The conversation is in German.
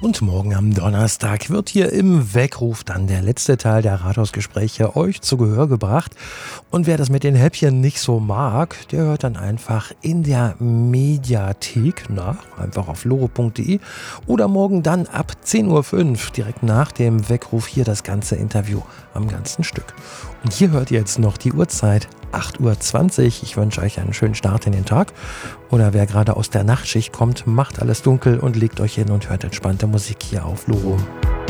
Und morgen am Donnerstag wird hier im Weckruf dann der letzte Teil der Rathausgespräche euch zu Gehör gebracht. Und wer das mit den Häppchen nicht so mag, der hört dann einfach in der Mediathek nach, einfach auf loro.de oder morgen dann ab 10.05 Uhr, direkt nach dem Weckruf, hier das ganze Interview am ganzen Stück. Und hier hört ihr jetzt noch die Uhrzeit 8.20 Uhr. Ich wünsche euch einen schönen Start in den Tag. Oder wer gerade aus der Nachtschicht kommt, macht alles dunkel und legt euch hin und hört entspannte Musik hier auf Loro.